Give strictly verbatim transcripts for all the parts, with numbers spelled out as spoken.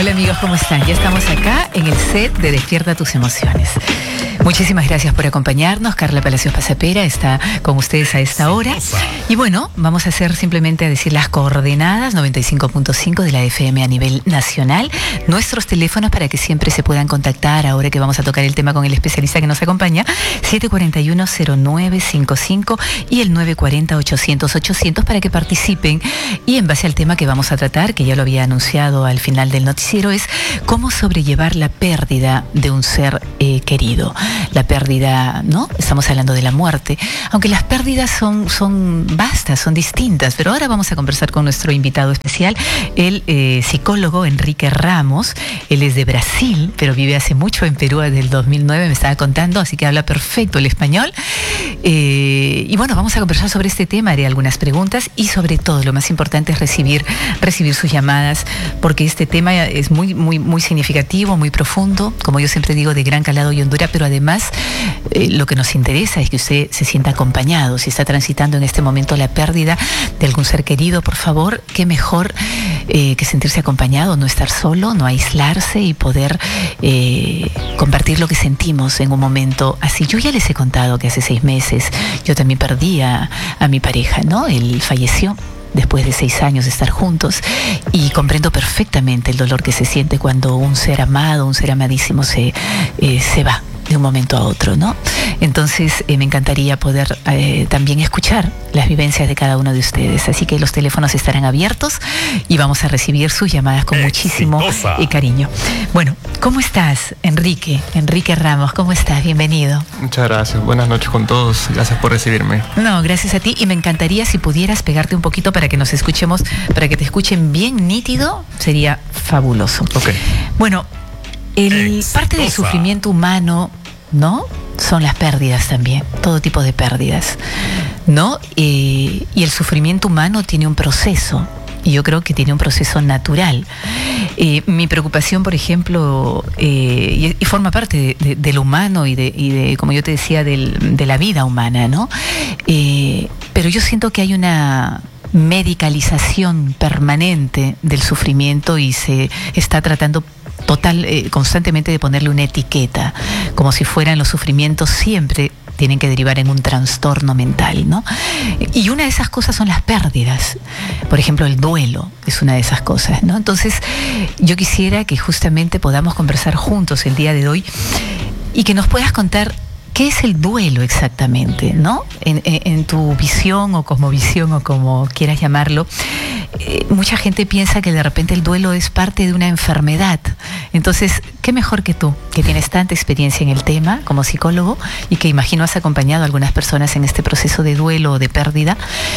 Hola amigos, ¿cómo están? Ya estamos acá en el set de Despierta tus emociones. Muchísimas gracias por acompañarnos. Carla Palacios Pasapera está con ustedes a esta hora. Y bueno, vamos a hacer simplemente a decir las coordenadas noventa y cinco punto cinco de la F M a nivel nacional. Nuestros teléfonos para que siempre se puedan contactar ahora que vamos a tocar el tema con el especialista que nos acompaña. siete cuatro uno, cero nueve cinco cinco y el nueve cuatro cero, ochocientos, ochocientos para que participen. Y en base al tema que vamos a tratar, que ya lo había anunciado al final del noticiero, es cómo sobrellevar la pérdida de un ser eh, querido. La pérdida, ¿no? Estamos hablando de la muerte, aunque las pérdidas son, son vastas, son distintas, pero ahora vamos a conversar con nuestro invitado especial, el eh, psicólogo Enrique Ramos. Él es de Brasil, pero vive hace mucho en Perú, desde el dos mil nueve, me estaba contando, así que habla perfecto el español. Eh, y bueno, vamos a conversar sobre este tema, haré algunas preguntas y sobre todo, lo más importante es recibir, recibir sus llamadas, porque este tema es muy, muy, muy significativo, muy profundo, como yo siempre digo, de gran calado y hondura, pero además Además, eh, lo que nos interesa es que usted se sienta acompañado. Si está transitando en este momento la pérdida de algún ser querido, por favor, qué mejor eh, que sentirse acompañado, no estar solo, no aislarse y poder eh, compartir lo que sentimos en un momento así. Yo ya les he contado que hace seis meses yo también perdí a, a mi pareja, ¿no? Él falleció después de seis años de estar juntos, y comprendo perfectamente el dolor que se siente cuando un ser amado, un ser amadísimo se, eh, se va de un momento a otro, ¿no? Entonces eh, me encantaría poder eh, también escuchar las vivencias de cada uno de ustedes, así que los teléfonos estarán abiertos y vamos a recibir sus llamadas con muchísimo eh, cariño. Bueno, ¿cómo estás, Enrique? Enrique Ramos, ¿cómo estás? Bienvenido. Muchas gracias, buenas noches con todos, gracias por recibirme. No, gracias a ti, y me encantaría si pudieras pegarte un poquito para que nos escuchemos, para que te escuchen bien nítido, sería fabuloso. Ok. Bueno, el, parte del sufrimiento humano, ¿no? Son las pérdidas también, todo tipo de pérdidas, ¿no? Eh, y el sufrimiento humano tiene un proceso, y yo creo que tiene un proceso natural. Eh, mi preocupación, por ejemplo, eh, y, y forma parte de, de, de lo humano y de, y de, como yo te decía, del, de la vida humana, ¿no? Eh, pero yo siento que hay una medicalización permanente del sufrimiento y se está tratando total, eh, constantemente de ponerle una etiqueta, como si fueran los sufrimientos siempre tienen que derivar en un trastorno mental, ¿no? Y una de esas cosas son las pérdidas. Por ejemplo, el duelo es una de esas cosas, ¿no? Entonces, yo quisiera que justamente podamos conversar juntos el día de hoy y que nos puedas contar ¿qué es el duelo exactamente, no? En, en, en tu visión o cosmovisión o como quieras llamarlo, eh, mucha gente piensa que de repente el duelo es parte de una enfermedad. Entonces, ¿qué mejor que tú, que tienes tanta experiencia en el tema como psicólogo y que imagino has acompañado a algunas personas en este proceso de duelo o de pérdida,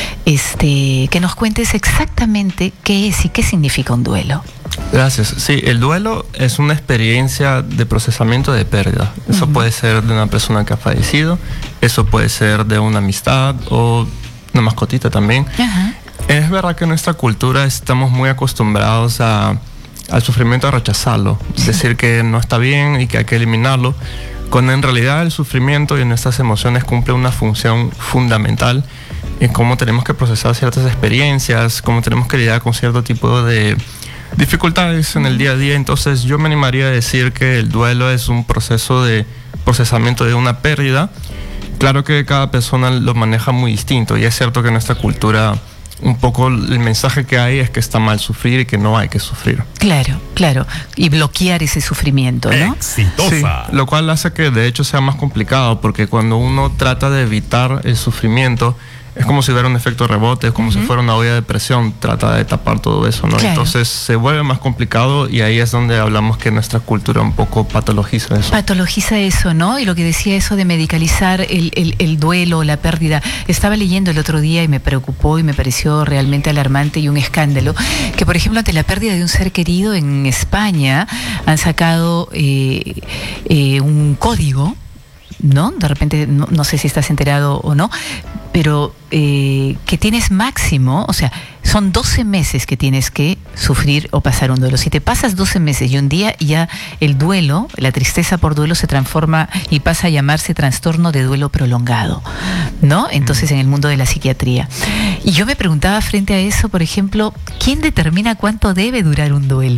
este, que nos cuentes exactamente qué es y qué significa un duelo? Gracias. Sí, el duelo es una experiencia de procesamiento de pérdida. Eso uh-huh. puede ser de una persona que ha fallecido, eso puede ser de una amistad o una mascotita también. Uh-huh. Es verdad que en nuestra cultura estamos muy acostumbrados a, al sufrimiento, a rechazarlo, sí. decir que no está bien y que hay que eliminarlo, cuando en realidad el sufrimiento y nuestras emociones cumple una función fundamental en cómo tenemos que procesar ciertas experiencias, cómo tenemos que lidiar con cierto tipo de dificultades en el día a día. Entonces yo me animaría a decir que el duelo es un proceso de procesamiento de una pérdida. Claro que cada persona lo maneja muy distinto, y es cierto que en nuestra cultura un poco el mensaje que hay es que está mal sufrir y que no hay que sufrir. Claro, claro, y bloquear ese sufrimiento, ¿no? Exitosa. Sí, lo cual hace que de hecho sea más complicado, porque cuando uno trata de evitar el sufrimiento, es como si hubiera un efecto rebote, es como uh-huh. si fuera una olla de presión, trata de tapar todo eso, ¿no? Claro. Entonces se vuelve más complicado, y ahí es donde hablamos que nuestra cultura un poco patologiza eso. Patologiza eso, ¿no? Y lo que decía eso de medicalizar el, el, el duelo, la pérdida. Estaba leyendo el otro día y me preocupó y me pareció realmente alarmante y un escándalo, que por ejemplo ante la pérdida de un ser querido en España han sacado eh, eh, un código, ¿no? De repente, no, no sé si estás enterado o no, pero eh, que tienes máximo, o sea, son doce meses que tienes que sufrir o pasar un duelo. Si te pasas doce meses y un día, ya el duelo, la tristeza por duelo se transforma y pasa a llamarse trastorno de duelo prolongado, ¿no? Entonces, en el mundo de la psiquiatría. Y yo me preguntaba frente a eso, por ejemplo, ¿quién determina cuánto debe durar un duelo?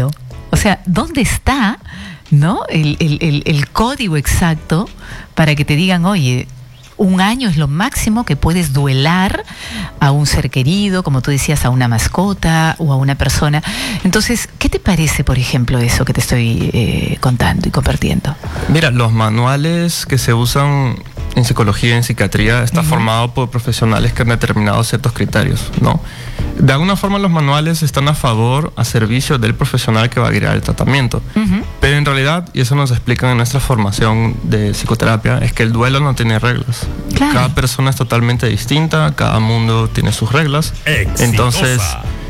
O sea, ¿dónde está, ¿no? el, el, el, el código exacto para que te digan, oye, un año es lo máximo que puedes duelar a un ser querido, como tú decías, a una mascota o a una persona? Entonces, ¿qué te parece, por ejemplo, eso que te estoy eh, contando y compartiendo? Mira, los manuales que se usan en psicología y en psiquiatría están uh-huh. formados por profesionales que han determinado ciertos criterios, ¿no? De alguna forma los manuales están a favor, a servicio del profesional que va a guiar el tratamiento. Uh-huh. Pero en realidad, y eso nos explican en nuestra formación de psicoterapia, es que el duelo no tiene reglas. Claro. Cada persona es totalmente distinta, cada mundo tiene sus reglas. Exitosa. Entonces,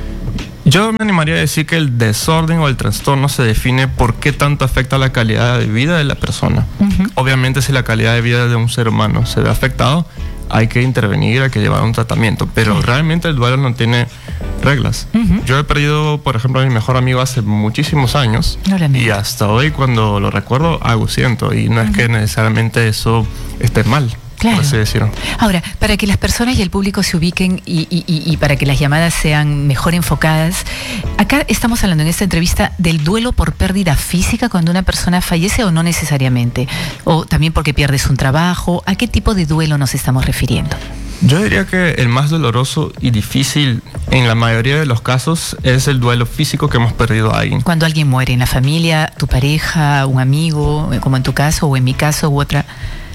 yo me animaría a decir que el desorden o el trastorno se define por qué tanto afecta la calidad de vida de la persona. Uh-huh. Obviamente, si la calidad de vida de un ser humano se ve afectado, hay que intervenir, hay que llevar un tratamiento, pero sí. realmente el duelo no tiene reglas. Uh-huh. Yo he perdido, por ejemplo, a mi mejor amigo hace muchísimos años no y hasta hoy cuando lo recuerdo hago siento, y no uh-huh. es que necesariamente eso esté mal. Claro. Ahora, para que las personas y el público se ubiquen y, y, y para que las llamadas sean mejor enfocadas, acá estamos hablando en esta entrevista del duelo por pérdida física cuando una persona fallece, o no necesariamente, o también porque pierdes un trabajo. ¿A qué tipo de duelo nos estamos refiriendo? Yo diría que el más doloroso y difícil en la mayoría de los casos es el duelo físico que hemos perdido a alguien. Cuando alguien muere en la familia, tu pareja, un amigo, como en tu caso o en mi caso u otra.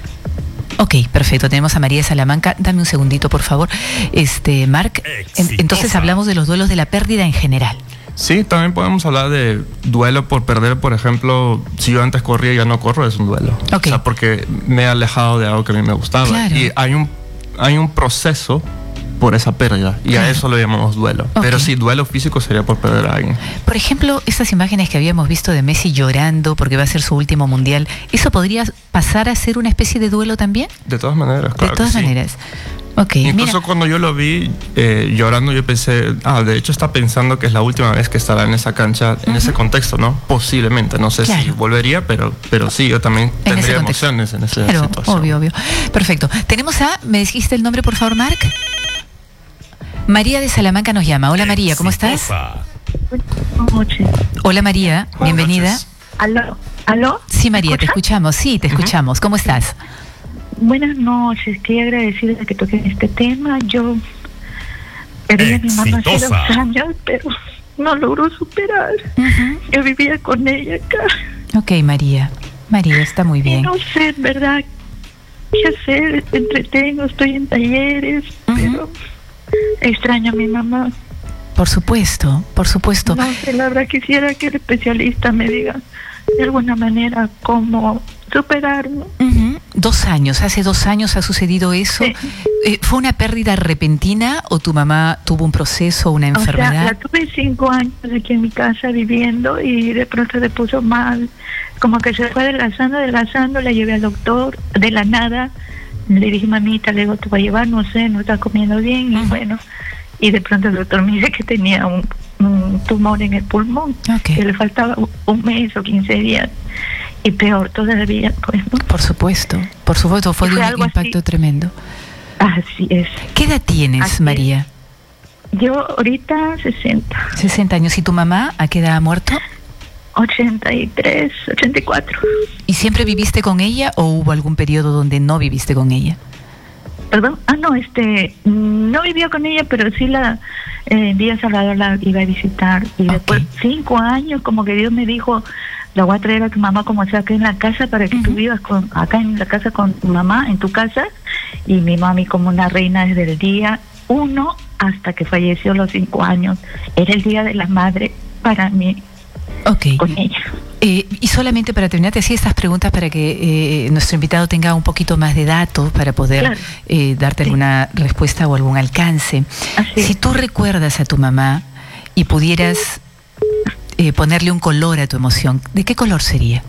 Ok, perfecto. Tenemos a María de Salamanca. Dame un segundito, por favor. Este, Marc, en, entonces hablamos de los duelos de la pérdida en general. Sí, también podemos hablar de duelo por perder, por ejemplo, si yo antes corría y ya no corro, es un duelo. Okay. O sea, porque me he alejado de algo que a mí me gustaba. Claro. Y hay un, hay un proceso por esa pérdida, y claro. a eso lo llamamos duelo. Okay. Pero sí, duelo físico sería por perder a alguien. Por ejemplo, estas imágenes que habíamos visto de Messi llorando porque va a ser su último mundial, ¿eso podría pasar a ser una especie de duelo también? De todas maneras, claro. De todas que maneras. Sí. Okay, Incluso mira. cuando yo lo vi eh, llorando, yo pensé, ah, de hecho está pensando que es la última vez que estará en esa cancha, en uh-huh. ese contexto, ¿no? Posiblemente, no sé claro. si volvería, pero, pero sí, yo también en tendría emociones en esa claro, situación. Obvio, obvio. Perfecto. Tenemos a, ¿me dijiste el nombre, por favor, Marc? María de Salamanca nos llama. Hola María, ¿cómo estás? Buenas noches. Hola María, bienvenida. ¿Aló? ¿Aló? Sí, María, te escuchamos, sí, te escuchamos. ¿Cómo estás? Buenas noches, quería agradecerles que toquen este tema. Yo perdí a mi mamá hace dos años, pero no logró superar. Uh-huh. Yo vivía con ella acá. Ok, María, María, está muy bien. Y no sé, ¿verdad? ¿Qué hacer? Me entretengo, estoy en talleres, uh-huh. pero extraño a mi mamá. Por supuesto, por supuesto. No sé, la verdad quisiera que el especialista me diga de alguna manera cómo superarlo. Uh-huh. Dos años, hace dos años ha sucedido eso. Sí. Eh, ¿Fue una pérdida repentina o tu mamá tuvo un proceso, una enfermedad? O sea, la tuve cinco años aquí en mi casa viviendo y de pronto se puso mal. Como que se fue adelgazando, adelgazando, la llevé al doctor de la nada. Le dije, mamita, le digo, te voy a llevar, no sé, no está comiendo bien. Uh-huh. Y bueno, y de pronto el doctor me dice que tenía un, un tumor en el pulmón, okay. que le faltaba un mes o quince días. Y peor todavía, pues, ¿no? Por supuesto, por supuesto, fue, fue de un impacto así. Tremendo. Así es. ¿Qué edad tienes, así María? Es. Yo ahorita sesenta. sesenta años. ¿Y tu mamá a qué edad ha muerto? ochenta y tres, ochenta y cuatro. ¿Y siempre viviste con ella o hubo algún periodo donde no viviste con ella? Perdón, ah no, este, no vivía con ella, pero sí la eh, día Salvador la iba a visitar. Y okay. después cinco años, como que Dios me dijo, la voy a traer a tu mamá como sea acá en la casa para que uh-huh. tú vivas con, acá en la casa con tu mamá, en tu casa. Y mi mami como una reina desde el día uno hasta que falleció los cinco años. Era el día de la madre para mí. Okay. Con ella. Eh, y solamente para terminar, te hacía estas preguntas para que eh, nuestro invitado tenga un poquito más de datos para poder claro. eh, darte sí. alguna respuesta o algún alcance. Así. Si tú recuerdas a tu mamá y pudieras eh, ponerle un color a tu emoción, ¿de qué color sería?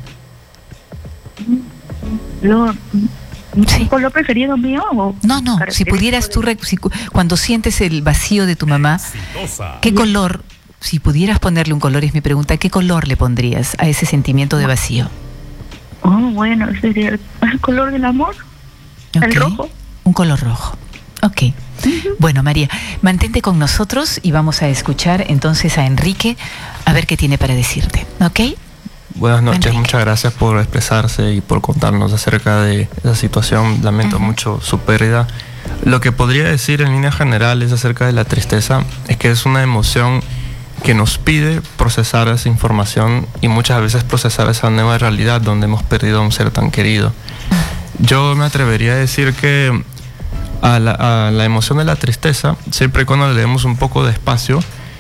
Lo, ¿Sí? ¿Un color preferido mío? O no, no, si pudieras tú, si, cuando sientes el vacío de tu mamá, ¿qué color? Si pudieras ponerle un color, es mi pregunta, ¿qué color le pondrías a ese sentimiento de vacío? Oh, bueno, sería el color del amor, okay. el rojo. Un color rojo, ok. Uh-huh. Bueno, María, mantente con nosotros y vamos a escuchar entonces a Enrique a ver qué tiene para decirte, ¿ok? Buenas noches, Enrique. Muchas gracias por expresarse y por contarnos acerca de esa situación. Lamento uh-huh. mucho su pérdida. Lo que podría decir en líneas generales acerca de la tristeza es que es una emoción que nos pide procesar esa información y muchas veces procesar esa nueva realidad donde hemos perdido a un ser tan querido. Yo me atrevería a decir que a la, a la emoción de la tristeza, siempre y cuando le demos un poco de espacio,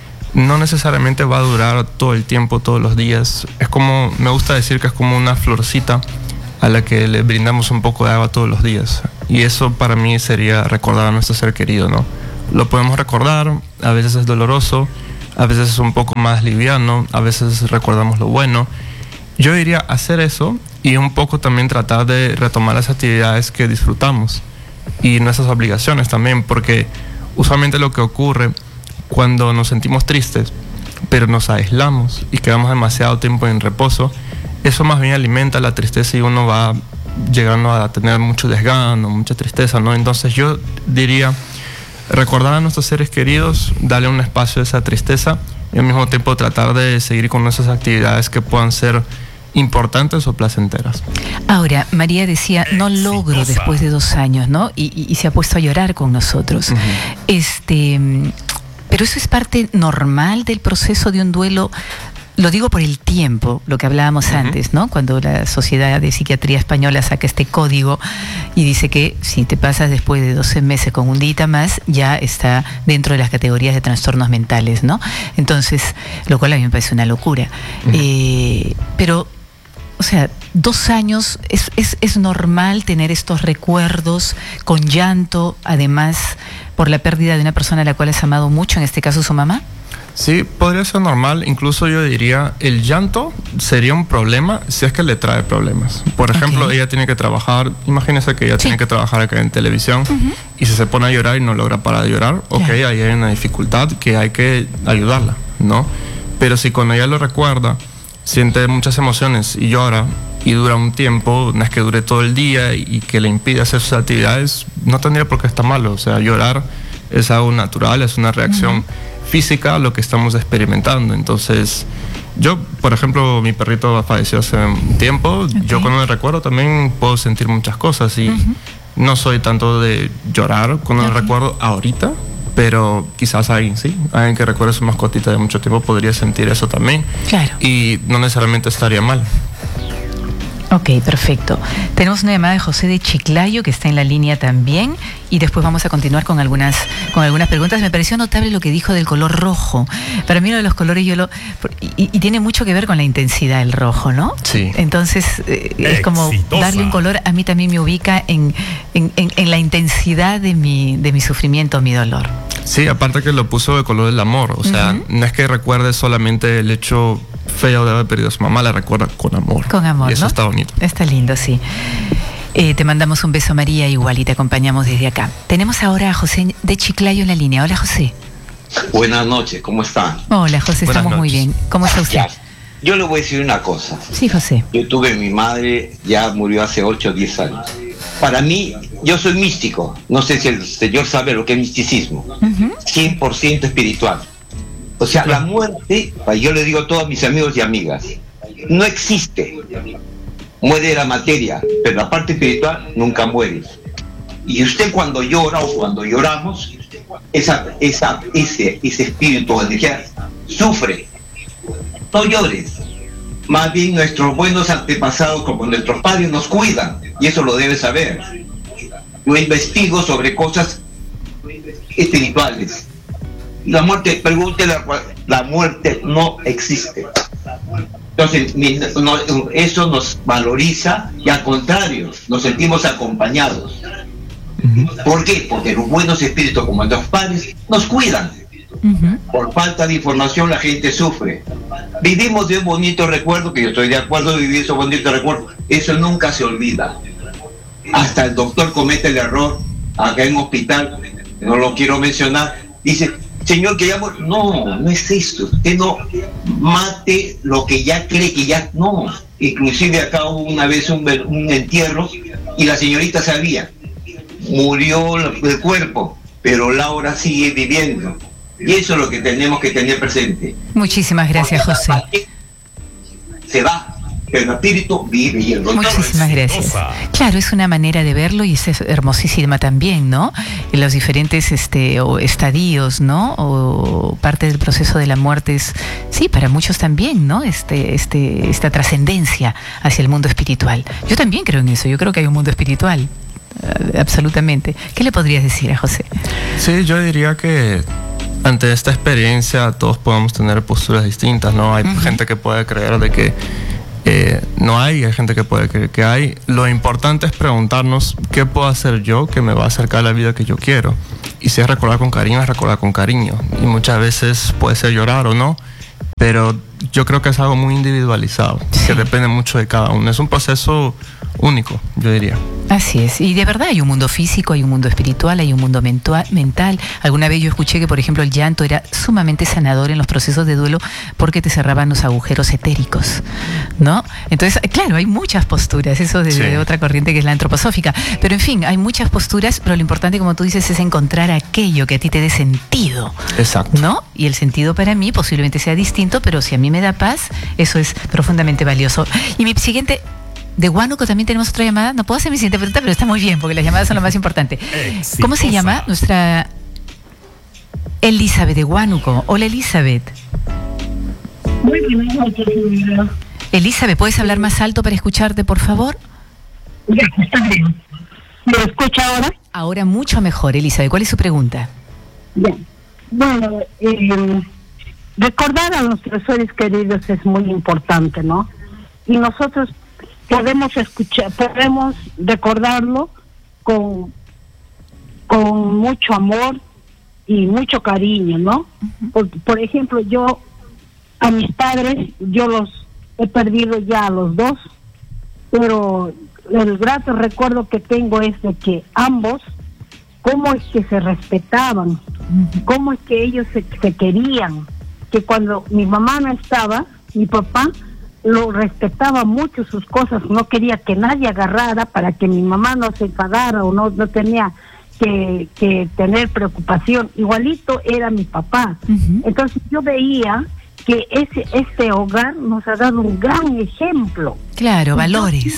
no necesariamente va a durar todo el tiempo, todos los días. Es como, me gusta decir que es como una florcita a la que le brindamos un poco de agua todos los días. Y eso para mí sería recordar a nuestro ser querido, ¿no? Lo podemos recordar, a veces es doloroso, a veces es un poco más liviano, a veces recordamos lo bueno. Yo diría hacer eso y un poco también tratar de retomar las actividades que disfrutamos y nuestras obligaciones también, porque usualmente lo que ocurre cuando nos sentimos tristes, pero nos aislamos y quedamos demasiado tiempo en reposo, eso más bien alimenta la tristeza y uno va llegando a tener mucho desgano, mucha tristeza, ¿no? Entonces yo diría recordar a nuestros seres queridos, darle un espacio a esa tristeza y al mismo tiempo tratar de seguir con esas actividades que puedan ser importantes o placenteras. Ahora, María decía, no logro Exitosa. después de dos años, ¿no? Y, y, y se ha puesto a llorar con nosotros. Uh-huh. Este, pero eso es parte normal del proceso de un duelo. Lo digo por el tiempo, lo que hablábamos uh-huh. antes, ¿no? Cuando la Sociedad de Psiquiatría Española saca este código y dice que si te pasas después de doce meses con un día más, ya está dentro de las categorías de trastornos mentales, ¿no? Entonces, lo cual a mí me parece una locura. Uh-huh. Eh, pero, o sea, dos años, es, es, es normal tener estos recuerdos con llanto, además, por la pérdida de una persona a la cual has amado mucho, en este caso su mamá. Sí, podría ser normal. Incluso yo diría, el llanto sería un problema si es que le trae problemas. Por ejemplo, okay. ella tiene que trabajar, imagínese que ella sí. tiene que trabajar acá en televisión uh-huh. y si se pone a llorar y no logra parar de llorar, ok, yeah. ahí hay una dificultad que hay que ayudarla, ¿no? Pero si cuando ella lo recuerda, siente muchas emociones y llora y dura un tiempo, no es que dure todo el día y que le impide hacer sus actividades, no tendría por qué estar malo. O sea, llorar es algo natural, es una reacción uh-huh. física a lo que estamos experimentando. Entonces, yo, por ejemplo, mi perrito falleció hace un tiempo, okay. yo cuando me recuerdo también puedo sentir muchas cosas y uh-huh. no soy tanto de llorar cuando okay. me recuerdo ahorita, pero quizás alguien sí, alguien que recuerde su mascotita de mucho tiempo podría sentir eso también. Claro. Y no necesariamente estaría mal. Ok, perfecto. Tenemos una llamada de José de Chiclayo que está en la línea también y después vamos a continuar con algunas con algunas preguntas. Me pareció notable lo que dijo del color rojo. Para mí uno de los colores yo lo y, y tiene mucho que ver con la intensidad del rojo, ¿no? Sí. Entonces eh, es como darle un color, a mí también me ubica en, en, en, en la intensidad de mi de mi sufrimiento, mi dolor. Sí, aparte que lo puso de color del amor, o sea, uh-huh. no es que recuerde solamente el hecho feo de haber perdido a su mamá, la recuerda con amor. Con amor, y eso ¿no? está bonito. Está lindo, sí. Eh, te mandamos un beso, María, igual, y te acompañamos desde acá. Tenemos ahora a José de Chiclayo en la línea. Hola, José. Buenas noches, ¿cómo están? Hola, José, Buenas estamos noches. muy bien. ¿Cómo está usted? Ya, yo le voy a decir una cosa. Sí, José. Yo tuve mi madre, ya murió hace ocho o diez años. Para mí, yo soy místico. No sé si el señor sabe lo que es misticismo. Uh-huh. cien por ciento espiritual. O sea, la muerte, yo le digo a todos mis amigos y amigas, no existe. Muere la materia, pero la parte espiritual nunca muere. Y usted cuando llora o cuando lloramos, esa, esa, ese, ese espíritu o energía sufre. No llores. Más bien nuestros buenos antepasados, como nuestros padres, nos cuidan. Y eso lo debes saber. Yo investigo sobre cosas espirituales. La muerte, pregúntele, la muerte no existe. Entonces, no, eso nos valoriza y al contrario, nos sentimos acompañados. Uh-huh. ¿Por qué? Porque los buenos espíritus, como nuestros padres, nos cuidan. Uh-huh. Por falta de información la gente sufre. Vivimos de un bonito recuerdo, que yo estoy de acuerdo de vivir ese bonito recuerdo. Eso nunca se olvida. Hasta el doctor comete el error acá en un hospital, no lo quiero mencionar, dice, señor, que ya murió. No, no es eso. Usted no mate lo que ya cree que ya... No. Inclusive acá hubo una vez un, un entierro y la señorita sabía. Murió el cuerpo, pero Laura sigue viviendo. Y eso es lo que tenemos que tener presente. Muchísimas gracias, José. Se va, pero el espíritu vive y el dolor. Muchísimas gracias. Claro, es una manera de verlo y es hermosísima también, ¿no? En los diferentes este, o estadios, ¿no? O parte del proceso de la muerte es, sí, para muchos también, ¿no? Este, este, esta trascendencia hacia el mundo espiritual. Yo también creo en eso, yo creo que hay un mundo espiritual. Absolutamente. ¿Qué le podrías decir a José? Sí, yo diría que ante esta experiencia todos podemos tener posturas distintas, ¿no? Hay uh-huh. gente que puede creer de que eh, no hay, hay gente que puede creer que hay. Lo importante es preguntarnos qué puedo hacer yo que me va a acercar a la vida que yo quiero. Y si es recordar con cariño, es recordar con cariño. Y muchas veces puede ser llorar o no, pero yo creo que es algo muy individualizado, sí. que depende mucho de cada uno. Es un proceso único, yo diría. Así es, y de verdad hay un mundo físico, hay un mundo espiritual, hay un mundo mentua- mental. Alguna vez yo escuché que, por ejemplo, el llanto era sumamente sanador en los procesos de duelo porque te cerraban los agujeros etéricos, ¿no? Entonces, claro, hay muchas posturas, eso desde sí. otra corriente que es la antroposófica, pero en fin, hay muchas posturas, pero lo importante, como tú dices, es encontrar aquello que a ti te dé sentido. Exacto. ¿No? Y el sentido para mí posiblemente sea distinto, pero si a mí me da paz, eso es profundamente valioso. Y mi siguiente... De Huánuco también tenemos otra llamada. No puedo hacer mi siguiente pregunta, pero está muy bien, porque las llamadas son lo más importante. Exitosa. ¿Cómo se llama nuestra Elizabeth de Huánuco? Hola, Elizabeth. Muy buenas noches, señora. Elizabeth, ¿puedes hablar más alto para escucharte, por favor? Ya, está bien. ¿Me escucha ahora? Ahora mucho mejor, Elizabeth. ¿Cuál es su pregunta? Ya. Bueno, eh, recordar a nuestros seres queridos es muy importante, ¿no? Y nosotros podemos escuchar, podemos recordarlo con, con mucho amor y mucho cariño, ¿no? Uh-huh. Por, por ejemplo, yo a mis padres, yo los he perdido ya a los dos, pero el grato recuerdo que tengo es de que ambos, cómo es que se respetaban, uh-huh. cómo es que ellos se, se querían, que cuando mi mamá no estaba, mi papá lo respetaba mucho sus cosas, no quería que nadie agarrara para que mi mamá no se enfadara o no, no tenía que, que tener preocupación. Igualito era mi papá. Uh-huh. Entonces yo veía que ese este hogar nos ha dado un gran ejemplo. Claro, valores.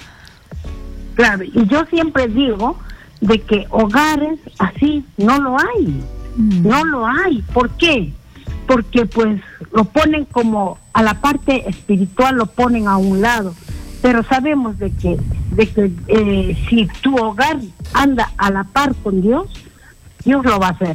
Yo, claro, y yo siempre digo de que hogares así no lo hay, uh-huh. no lo hay. ¿Por qué? Porque pues lo ponen como a la parte espiritual, lo ponen a un lado, pero sabemos de que de que eh, si tu hogar anda a la par con Dios, Dios lo va a hacer,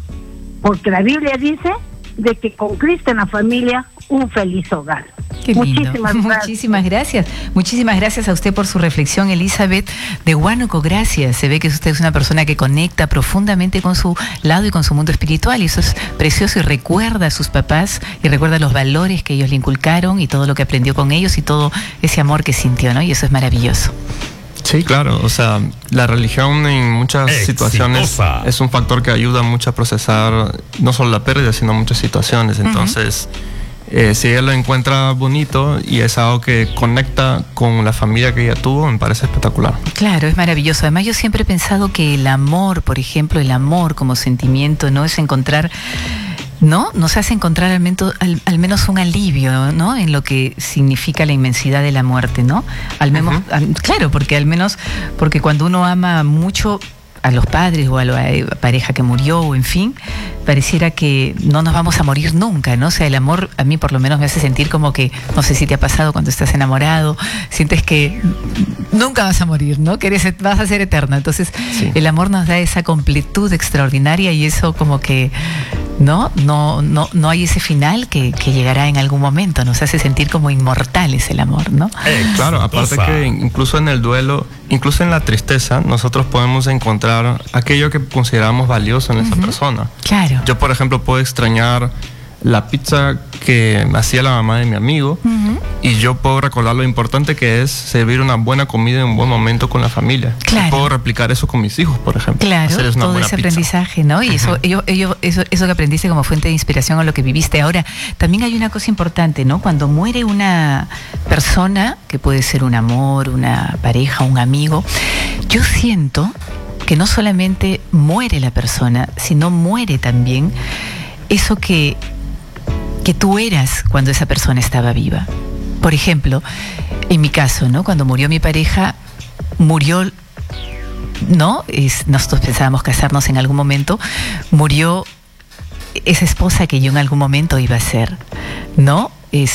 porque la Biblia dice de que con Cristo en la familia, un feliz hogar. Qué Muchísimas lindo. gracias. Muchísimas gracias. Muchísimas gracias a usted por su reflexión, Elizabeth de Huánuco. Gracias. Se ve que usted es una persona que conecta profundamente con su lado y con su mundo espiritual, y eso es precioso, y recuerda a sus papás y recuerda los valores que ellos le inculcaron y todo lo que aprendió con ellos y todo ese amor que sintió, ¿no? Y eso es maravilloso. Sí, claro, o sea, la religión en muchas Exitosa. situaciones es un factor que ayuda mucho a procesar no solo la pérdida, sino muchas situaciones. Entonces, uh-huh. eh, si ella lo encuentra bonito y es algo que conecta con la familia que ella tuvo, me parece espectacular. Claro, es maravilloso. Además, yo siempre he pensado que el amor, por ejemplo, el amor como sentimiento, no es encontrar... ¿no? Nos hace encontrar al menos, al, al menos un alivio, ¿no? En lo que significa la inmensidad de la muerte, ¿no? Al menos, uh-huh. al, claro, porque al menos, porque cuando uno ama mucho a los padres o a la pareja que murió, o en fin, pareciera que no nos vamos a morir nunca, ¿no? O sea, el amor a mí por lo menos me hace sentir como que, no sé si te ha pasado cuando estás enamorado, sientes que nunca vas a morir, ¿no? Que eres, vas a ser eterna. Entonces, sí. el amor nos da esa completud extraordinaria, y eso como que, ¿no? No, no, no hay ese final que, que llegará en algún momento, nos hace sentir como inmortales el amor, ¿no? Eh, claro, aparte que incluso en el duelo, incluso en la tristeza, nosotros podemos encontrar aquello que consideramos valioso en uh-huh. esa persona. Claro. Yo, por ejemplo, puedo extrañar la pizza que me hacía la mamá de mi amigo, uh-huh. y yo puedo recordar lo importante que es servir una buena comida en un buen momento con la familia. Claro. Y puedo replicar eso con mis hijos, por ejemplo. Claro, hacerles una todo buena ese pizza. aprendizaje, ¿no? Y uh-huh. eso, ello, ello, eso, eso que aprendiste como fuente de inspiración a lo que viviste. Ahora, también hay una cosa importante, ¿no? Cuando muere una persona, que puede ser un amor, una pareja, un amigo, yo siento porque no solamente muere la persona, sino muere también eso que, que tú eras cuando esa persona estaba viva. Por ejemplo, en mi caso, ¿no? Cuando murió mi pareja, murió, ¿no? Es, nosotros pensábamos casarnos en algún momento, murió esa esposa que yo en algún momento iba a ser, ¿no?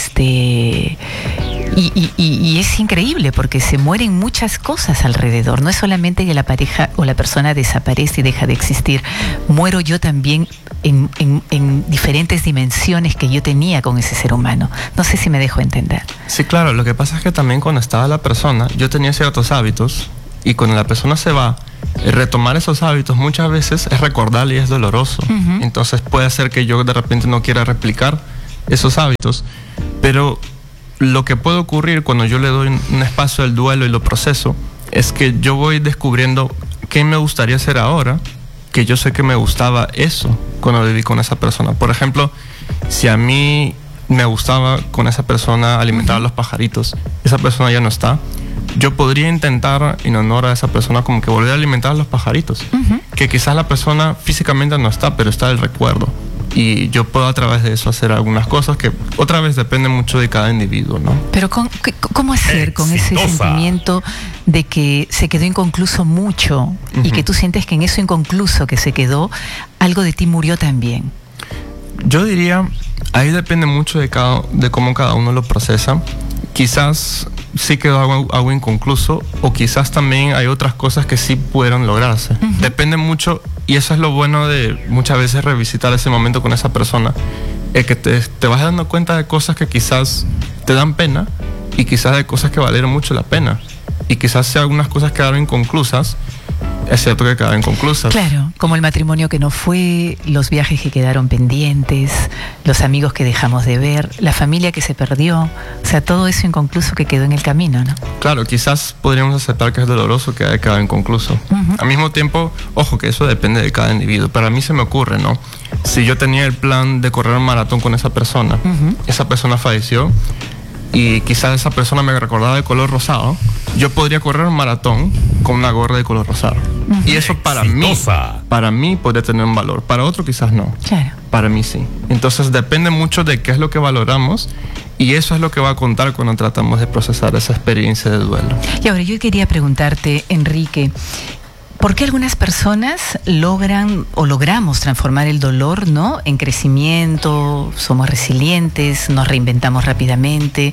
Este... Y, y, y es increíble porque se mueren muchas cosas alrededor. No es solamente que la pareja o la persona desaparece y deja de existir. Muero yo también en, en, en diferentes dimensiones que yo tenía con ese ser humano. No sé si me dejo entender. Sí, claro. Lo que pasa es que también cuando estaba la persona, yo tenía ciertos hábitos y cuando la persona se va, retomar esos hábitos muchas veces es recordarle y es doloroso. Uh-huh. Entonces puede ser que yo de repente no quiera replicar esos hábitos, pero lo que puede ocurrir cuando yo le doy un espacio al duelo y lo proceso es que yo voy descubriendo qué me gustaría hacer ahora, que yo sé que me gustaba eso cuando viví con esa persona. Por ejemplo, si a mí me gustaba con esa persona alimentar a los pajaritos, esa persona ya no está, yo podría intentar en honor a esa persona como que volver a alimentar a los pajaritos, uh-huh. que quizás la persona físicamente no está, pero está el recuerdo. Y yo puedo a través de eso hacer algunas cosas que otra vez depende mucho de cada individuo, ¿no? Pero con, ¿cómo hacer con ese sentimiento de que se quedó inconcluso mucho uh-huh. y que tú sientes que en eso inconcluso que se quedó, algo de ti murió también? Yo diría, ahí depende mucho de, cada, de cómo cada uno lo procesa. Quizás sí quedó algo, algo inconcluso o quizás también hay otras cosas que sí pudieron lograrse. Uh-huh. Depende mucho, y eso es lo bueno de muchas veces revisitar ese momento con esa persona, es que te, te vas dando cuenta de cosas que quizás te dan pena y quizás de cosas que valieron mucho la pena. Y quizás si algunas cosas quedaron inconclusas, es cierto que quedaron inconclusas. Claro, como el matrimonio que no fue, los viajes que quedaron pendientes, los amigos que dejamos de ver, la familia que se perdió, o sea, todo eso inconcluso que quedó en el camino, ¿no? Claro, quizás podríamos aceptar que es doloroso que haya quedado inconcluso. Uh-huh. Al mismo tiempo, ojo, que eso depende de cada individuo, pero a mí se me ocurre, ¿no? Si yo tenía el plan de correr un maratón con esa persona, uh-huh. esa persona falleció, y quizás esa persona me recordaba de color rosado, yo podría correr un maratón con una gorra de color rosado. Uh-huh. Y eso para Exitosa. mí, para mí podría tener un valor. Para otro quizás no. Claro. Para mí sí. Entonces depende mucho de qué es lo que valoramos y eso es lo que va a contar cuando tratamos de procesar esa experiencia de duelo. Y ahora yo quería preguntarte, Enrique, ¿por qué algunas personas logran o logramos transformar el dolor, ¿no?, en crecimiento, somos resilientes, nos reinventamos rápidamente,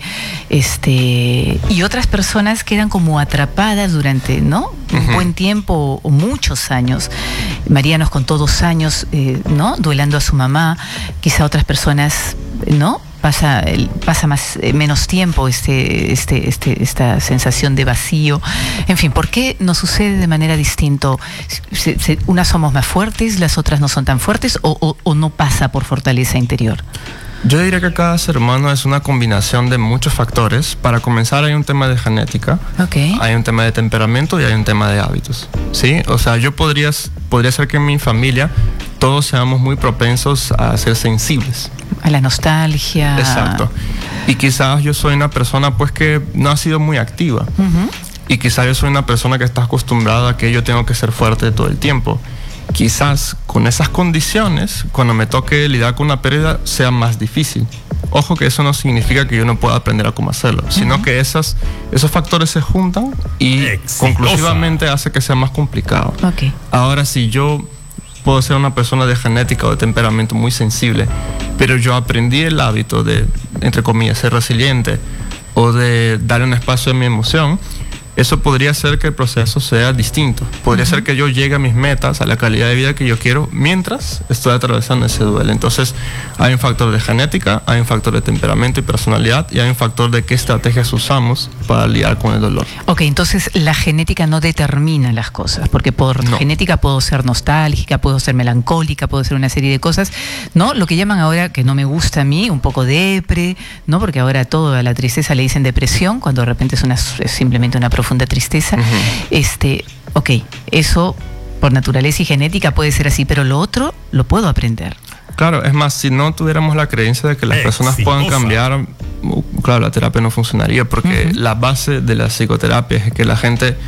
este, y otras personas quedan como atrapadas durante, ¿no?, un uh-huh. buen tiempo o muchos años? María nos contó dos años, eh, ¿no?, duelando a su mamá. Quizá otras personas, ¿no?, pasa el, pasa más eh, menos tiempo este este este esta sensación de vacío. En fin, ¿por qué nos sucede de manera distinta? Se, se, unas somos más fuertes, las otras no son tan fuertes, o, o, o no pasa por fortaleza interior. Yo diría que cada ser humano es una combinación de muchos factores. Para comenzar, hay un tema de genética, okay. hay un tema de temperamento y hay un tema de hábitos, ¿sí? O sea, yo podría, podría ser que en mi familia todos seamos muy propensos a ser sensibles. A la nostalgia. Exacto. Y quizás yo soy una persona pues que no ha sido muy activa. Uh-huh. Y quizás yo soy una persona que está acostumbrada a que yo tengo que ser fuerte todo el tiempo. Quizás con esas condiciones, cuando me toque lidiar con una pérdida, sea más difícil. Ojo que eso no significa que yo no pueda aprender a cómo hacerlo, uh-huh. sino que esas, esos factores se juntan y Exitosa. conclusivamente hace que sea más complicado. Okay. Ahora, si yo puedo ser una persona de genética o de temperamento muy sensible, pero yo aprendí el hábito de, entre comillas, ser resiliente o de darle un espacio a mi emoción, eso podría ser que el proceso sea distinto. Podría uh-huh. ser que yo llegue a mis metas, a la calidad de vida que yo quiero, mientras estoy atravesando ese duelo. Entonces, hay un factor de genética, hay un factor de temperamento y personalidad, y hay un factor de qué estrategias usamos para lidiar con el dolor. Ok, entonces la genética no determina las cosas, porque por no. genética puedo ser nostálgica, puedo ser melancólica, puedo ser una serie de cosas, ¿no? Lo que llaman ahora, que no me gusta a mí, un poco depre, ¿no? Porque ahora todo a la tristeza le dicen depresión, cuando de repente es, una, es simplemente una profunda tristeza. Uh-huh. Este, ok, eso por naturaleza y genética puede ser así, pero lo otro lo puedo aprender. Claro, es más, si no tuviéramos la creencia de que las Exitosa. personas puedan cambiar, claro, la terapia no funcionaría, porque uh-huh. la base de la psicoterapia es que la gente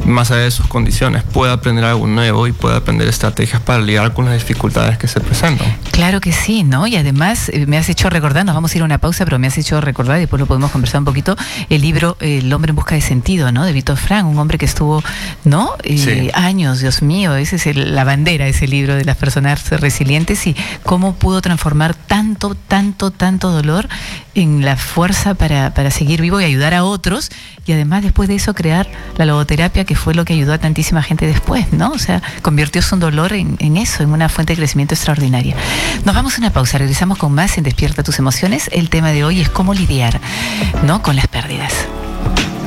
más allá de sus condiciones, pueda aprender algo nuevo y pueda aprender estrategias para lidiar con las dificultades que se presentan. Claro que sí, ¿no? Y además eh, me has hecho recordar, nos vamos a ir a una pausa, pero me has hecho recordar, y después lo podemos conversar un poquito, el libro El hombre en busca de sentido, ¿no? De Víctor Frank, un hombre que estuvo, ¿no? Eh, sí. Años, Dios mío, ese es el, la bandera, ese libro de las personas resilientes, y cómo pudo transformar tanto, tanto, tanto dolor en la fuerza para, para seguir vivo y ayudar a otros, y además después de eso crear la logoterapia, que fue lo que ayudó a tantísima gente después, ¿no? O sea, convirtió su dolor en, en eso, en una fuente de crecimiento extraordinaria. Nos vamos a una pausa, regresamos con más en Despierta tus emociones. El tema de hoy es cómo lidiar, ¿no?, con las pérdidas.